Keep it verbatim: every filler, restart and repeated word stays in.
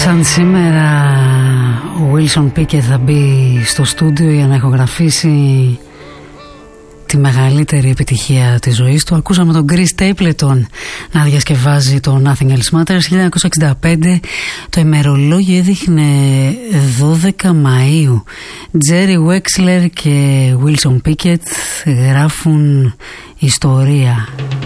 Σαν σήμερα ο Wilson Pickett θα μπει στο στούντιο για να ηχογραφήσει τη μεγαλύτερη επιτυχία της ζωής του. Ακούσαμε τον Chris Stapleton να διασκευάζει το Nothing Else Matters. χίλια εννιακόσια εξήντα πέντε το ημερολόγιο έδειχνε δώδεκα Μαΐου. Jerry Wexler και Wilson Pickett γράφουν ιστορία.